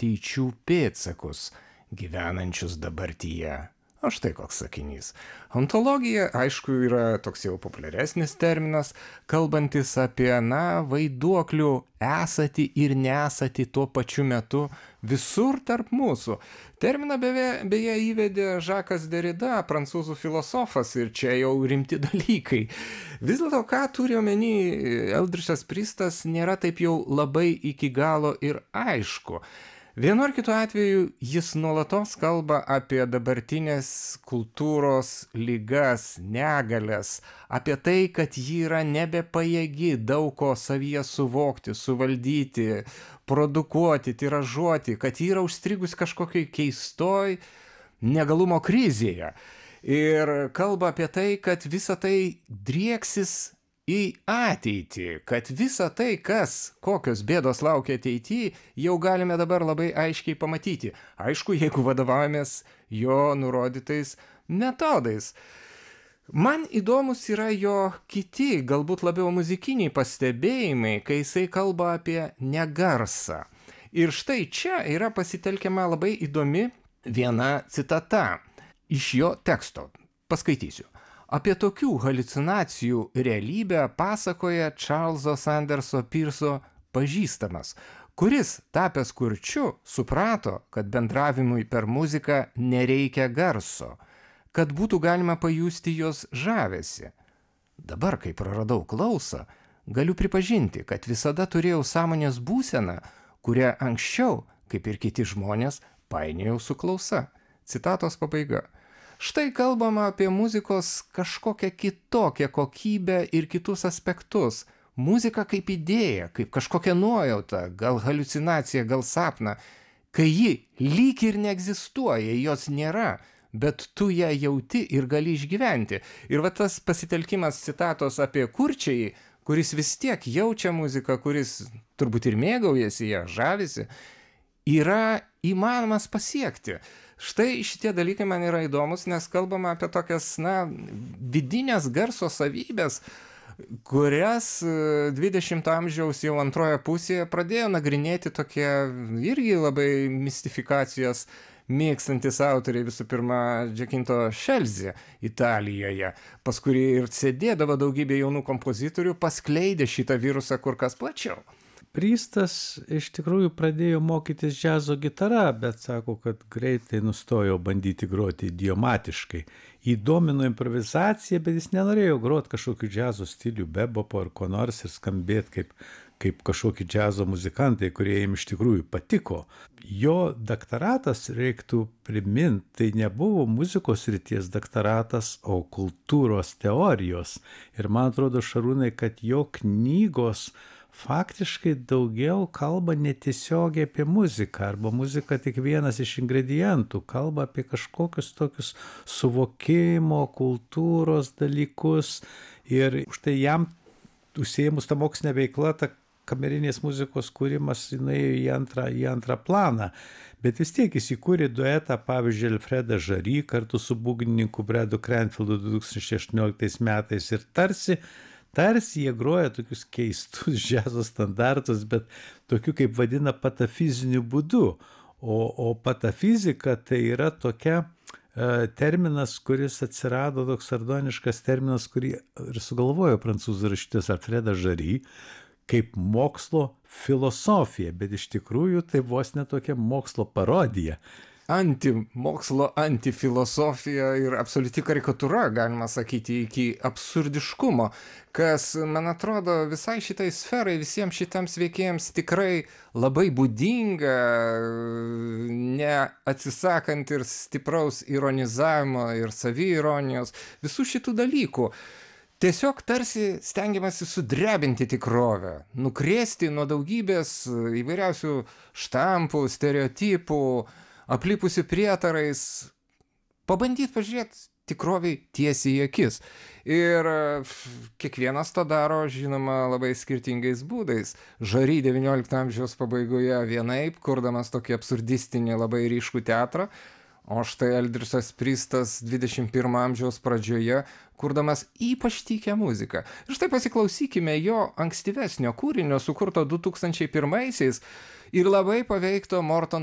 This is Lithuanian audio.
ateičių pėdsakus, gyvenančius dabartyje. O štai koks sakinys. Ontologija, aišku, yra toks jau populiaresnis terminas, kalbantis apie, vaiduoklių esatį ir nesatį tuo pačiu metu visur tarp mūsų. Terminą beje įvedė Žakas Derida, prancūzų filosofas, ir čia jau rimti dalykai. Vis dėlto, ką turi omeny Eldrichas Pristas, nėra taip jau labai iki galo ir aišku. Vienu ar kitu atveju jis nuolatos kalba apie dabartinės kultūros ligas, negalias, apie tai, kad ji yra nebepajėgi daug ko savyje suvokti, suvaldyti, produkuoti, tiražuoti, kad ji yra užstrigus kažkokiai keistoj negalumo krizėje. Ir kalba apie tai, kad visa tai drieksis į ateitį, kad visa tai, kokios bėdos laukia ateityje, jau galime dabar labai aiškiai pamatyti. Aišku, jeigu vadovaujamės jo nurodytais metodais. Man įdomus yra jo kiti, galbūt labiau muzikiniai pastebėjimai, kai jisai kalba apie negarsą. Ir štai čia yra pasitelkiama labai įdomi viena citata iš jo teksto. Paskaitysiu. Apie tokių haliucinacijų realybę pasakoja Čarlzo Sanderso Pirso pažįstamas, kuris, tapęs kurčiu, suprato, kad bendravimui per muziką nereikia garso, kad būtų galima pajusti jos žavesį. Dabar, kai praradau klausą, galiu pripažinti, kad visada turėjau sąmonės būseną, kurią anksčiau, kaip ir kiti žmonės, painiojau su klausa. Citatos pabaiga. Štai kalbama apie muzikos kažkokią kitokią kokybę ir kitus aspektus. Muzika kaip idėja, kaip kažkokia nuojauta, gal haliucinacija, gal sapna, kai ji lyg ir neegzistuoja, jos nėra, bet tu ją jauti ir gali išgyventi. Ir va tas pasitelkimas citatos apie kurčiai, kuris vis tiek jaučia muziką, kuris turbūt ir mėgaujasi ją, žavisi, yra įmanomas pasiekti. Štai šitie dalykai man yra įdomus, nes kalbama apie tokias, vidinės garso savybės, kurias 20 amžiaus jau antroje pusėje pradėjo nagrinėti tokie irgi labai mistifikacijos mėgstantis autoriai, visų pirma, Giacinto Scelsi Italijoje, pas kurį ir sėdėdavo daugybė jaunų kompozitorių, paskleidė šitą virusą kur kas plačiau. Pristas iš tikrųjų pradėjo mokytis džiazo gitara, bet sako, kad greitai nustojo bandyti groti idiomatiškai. Įdomino improvizacija, bet jis nenorėjo groti kažkokių džiazo stilių, bebopo ar ko nors ir skambėti kaip kažkokie džiazo muzikantai, kurie jam iš tikrųjų patiko. Jo daktoratas, reiktų priminti, tai nebuvo muzikos srities daktoratas, o kultūros teorijos. Ir man atrodo, Šarūnai, kad jo knygos faktiškai daugiau kalba netiesiogiai apie muziką, arba muzika tik vienas iš ingredientų, kalba apie kažkokius tokius suvokimo, kultūros dalykus, ir štai jam užsiėmus tą mokslinę veiklą, ta kamerinės muzikos kūrimas į antrą planą. Bet vis tiek jis įkūrė duetą, pavyzdžiui, Alfredą Žary kartu su būgnininku Bredu Cranfieldu 2018 metais, ir tarsi jie groja tokius keistus džiazo standartus, bet tokiu, kaip vadina, patafiziniu būdu. O patafizika tai yra tokia terminas, kuris atsirado, toks sardoniškas terminas, kurį ir sugalvojo prancūzų rašytojas Alfredas Žary, kaip mokslo filosofija, bet iš tikrųjų tai vos ne tokia mokslo parodija. Antimokslo, antifilosofija ir absoliuti karikatūra, galima sakyti, iki absurdiškumo, kas, man atrodo, visai šitai sferai, visiems šitams veikėjams tikrai labai būdinga, neatsisakant ir stipraus ironizavimo ir saviironijos, visų šitų dalykų. Tiesiog tarsi stengiamasi sudrebinti tikrovę, nukrėsti nuo daugybės įvairiausių štampų, stereotipų, aplipusi prietarais, pabandyti pažiūrėti tikroviai tiesiai į akis. Ir kiekvienas to daro, žinoma, labai skirtingais būdais. Žary XIX amžiaus pabaigoje vienaip, kurdamas tokį absurdistinį, labai ryškų teatrą, o štai Eldrichas Pristas 21 amžiaus pradžioje, kurdamas ypač tykią muziką. Ir štai pasiklausykime jo ankstyvesnio kūrinio, sukurto 2001-aisiais ir labai paveikto Morton